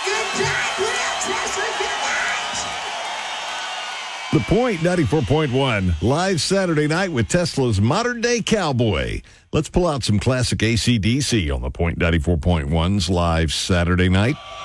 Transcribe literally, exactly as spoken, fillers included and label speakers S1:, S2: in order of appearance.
S1: Good night, Will Tesla. Good night.
S2: The Point ninety-four point one, live Saturday night with Tesla's Modern Day Cowboy. Let's pull out some classic A C D C on the Point ninety-four point one's live Saturday night.